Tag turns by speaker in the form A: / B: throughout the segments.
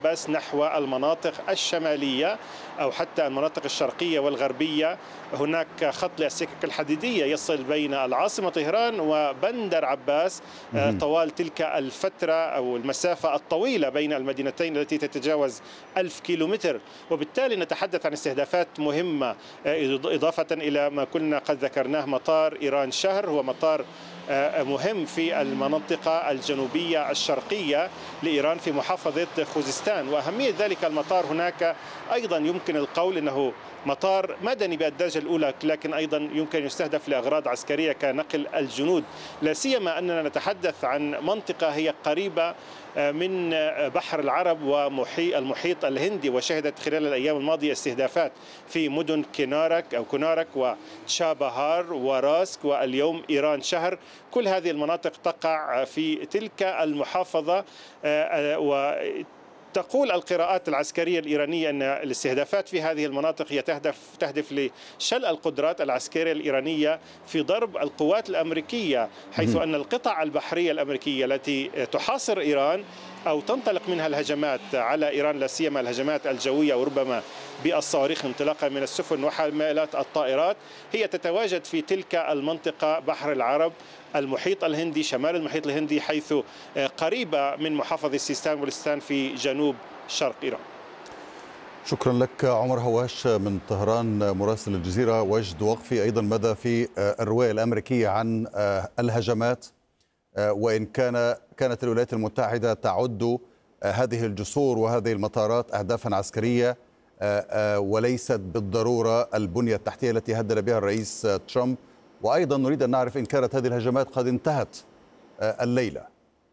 A: بس نحو المناطق الشمالية أو حتى المناطق الشرقية والغربية. هناك خط للسكك الحديدية يصل بين العاصمة طهران وبندر عباس طوال تلك الفترة أو المسافة الطويلة بين المدينتين التي تتجاوز 1000 كيلومتر. وبالتالي نتحدث عن استهدافات مهمة، إضافة إلى ما كنا قد ذكرناه. مطار إيران شهر هو مطار مهم في المنطقة الجنوبية الشرقية لإيران في محافظة خوزستان. وأهمية ذلك المطار هناك أيضا يمكن القول أنه مطار مدني بالدرجة الأولى، لكن أيضا يمكن يستهدف لأغراض عسكرية كنقل الجنود، لا سيما أننا نتحدث عن منطقة هي قريبة من بحر العرب والمحيط الهندي، وشهدت خلال الأيام الماضية استهدافات في مدن كونارك وشابهار وراسك واليوم إيران شهر. كل هذه المناطق تقع في تلك المحافظة. تقول القراءات العسكرية الإيرانية أن الاستهدافات في هذه المناطق هي تهدف لشل القدرات العسكرية الإيرانية في ضرب القوات الأمريكية، حيث أن القطع البحرية الأمريكية التي تحاصر إيران أو تنطلق منها الهجمات على إيران، لا سيما الهجمات الجوية وربما بالصواريخ انطلاقا من السفن وحاملات الطائرات، هي تتواجد في تلك المنطقة، بحر العرب، المحيط الهندي، شمال المحيط الهندي، حيث قريبة من محافظة سيستان وبلوچستان في جنوب شرق إيران.
B: شكرا لك عمر هواش من طهران مراسل الجزيرة. وجد وقفي أيضا ماذا في الرواية الأمريكية عن الهجمات، وإن كانت الولايات المتحدة تعد هذه الجسور وهذه المطارات أهدافا عسكرية وليست بالضرورة البنية التحتية التي هدد بها الرئيس ترامب. وأيضا نريد أن نعرف إن كانت هذه الهجمات قد انتهت الليلة.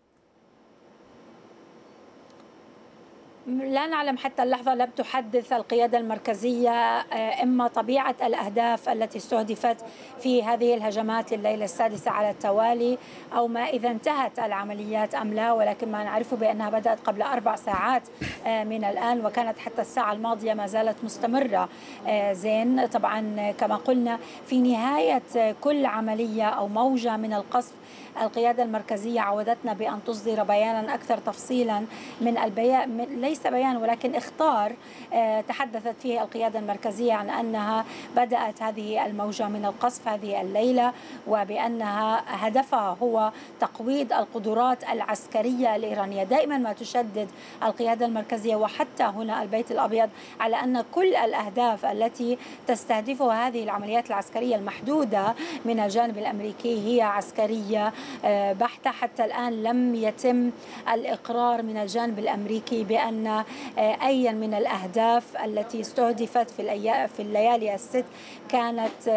C: لا نعلم حتى اللحظة. لم تحدث القيادة المركزية إما طبيعة الأهداف التي استهدفت في هذه الهجمات لليلة السادسة على التوالي، أو ما إذا انتهت العمليات أم لا، ولكن ما نعرفه بأنها بدأت قبل 4 ساعات من الآن، وكانت حتى الساعة الماضية ما زالت مستمرة. زين، طبعا كما قلنا في نهاية كل عملية أو موجة من القصف القيادة المركزية عودتنا بأن تصدر بيانا أكثر تفصيلا من البيان، ليس بيان ولكن اخطار تحدثت فيه القيادة المركزية عن أنها بدأت هذه الموجة من القصف هذه الليلة، وبأنها هدفها هو تقويض القدرات العسكرية الإيرانية. دائما ما تشدد القيادة المركزية وحتى هنا البيت الأبيض على أن كل الأهداف التي تستهدفها هذه العمليات العسكرية المحدودة من الجانب الأمريكي هي عسكرية بحتة. حتى الآن لم يتم الإقرار من الجانب الأمريكي بأن أي من الأهداف التي استهدفت في الليالي الست كانت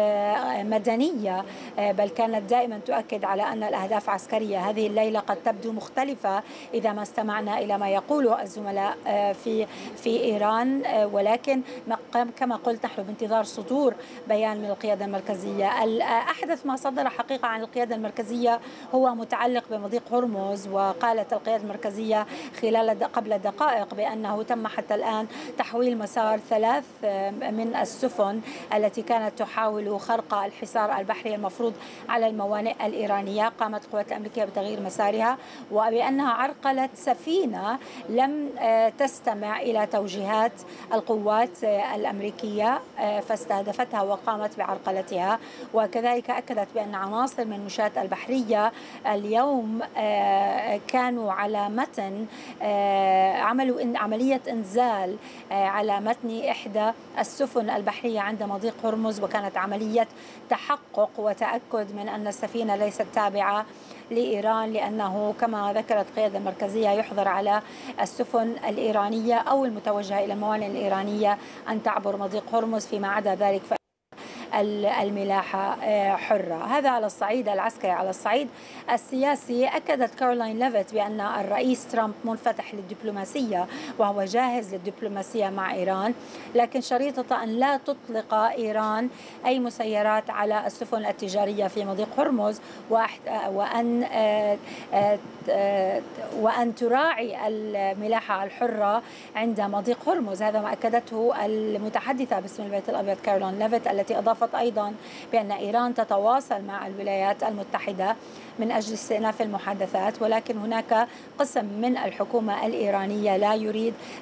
C: مدنية، بل كانت دائما تؤكد على أن الأهداف عسكرية. هذه الليلة قد تبدو مختلفة إذا ما استمعنا إلى ما يقوله الزملاء في إيران، ولكن كما قلت نحن بانتظار صدور بيان من القيادة المركزية. أحدث ما صدر حقيقة عن القيادة المركزية هو متعلق بمضيق هرمز، وقالت القيادة المركزية قبل دقائق بأنه تم حتى الآن تحويل مسار 3 من السفن التي كانت تحاول خرق الحصار البحري المفروض على الموانئ الإيرانية. قامت القوات الأمريكية بتغيير مسارها، وبأنها عرقلت سفينة لم تستمع إلى توجيهات القوات الأمريكية فاستهدفتها وقامت بعرقلتها. وكذلك أكدت بأن عناصر من المنشآت البحرية اليوم كانوا على متن عملوا عملية إنزال على متن إحدى السفن البحرية عند مضيق هرمز، وكانت عملية تحقق وتأكد من أن السفينة ليست تابعة لإيران، لأنه كما ذكرت القيادة المركزية يحظر على السفن الإيرانية أو المتوجهة إلى الموانئ الإيرانية أن تعبر مضيق هرمز، فيما عدا ذلك الملاحة حرة. هذا على الصعيد العسكري. على الصعيد السياسي أكدت كارولين ليفيت بأن الرئيس ترامب منفتح للدبلوماسية وهو جاهز للدبلوماسية مع إيران، لكن شريطة أن لا تطلق إيران أي مسيرات على السفن التجارية في مضيق هرمز، وأن تراعي الملاحة الحرة عند مضيق هرمز. هذا ما أكدته المتحدثة باسم البيت الأبيض كارولين ليفيت، التي أضافت أيضا بأن إيران تتواصل مع الولايات المتحدة من أجل استئناف المحادثات، ولكن هناك قسم من الحكومة الإيرانية لا يريد